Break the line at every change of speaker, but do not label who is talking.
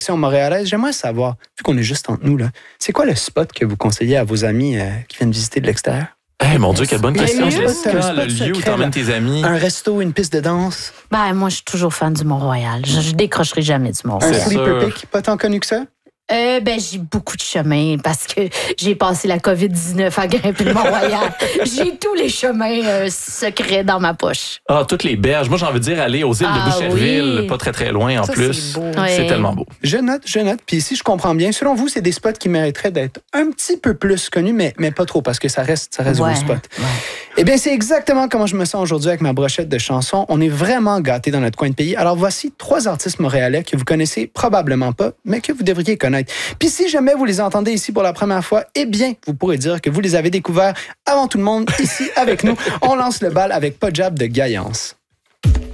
montréalaise, j'aimerais savoir, vu qu'on est juste entre nous, là, c'est quoi le spot que vous conseillez à vos amis qui viennent visiter de l'extérieur?
Mon Dieu, quelle bonne question, Jessica. Le lieu où t'emmènes tes amis.
Un resto, une piste de danse?
Moi, je suis toujours fan du Mont-Royal. Je décrocherai jamais du Mont-Royal.
Un sleeper pick, pas tant connu que ça?
J'ai beaucoup de chemins parce que j'ai passé la COVID-19 à grimper le Mont-Royal. J'ai tous les chemins secrets dans ma poche.
Toutes les berges. Moi, j'ai envie de dire aller aux îles de Boucherville,
oui.
Pas très, très loin en plus.
C'est beau.
C'est tellement beau.
Je note. Puis si je comprends bien, selon vous, c'est des spots qui mériteraient d'être un petit peu plus connus, mais pas trop, parce que ça reste vos spots.
Ouais.
Eh bien, c'est exactement comment je me sens aujourd'hui avec ma brochette de chansons. On est vraiment gâtés dans notre coin de pays. Alors, voici 3 artistes montréalais que vous connaissez probablement pas, mais que vous devriez connaître. Puis si jamais vous les entendez ici pour la première fois, eh bien, vous pourrez dire que vous les avez découverts avant tout le monde ici avec nous. On lance le bal avec Pas Jab de Gaillance.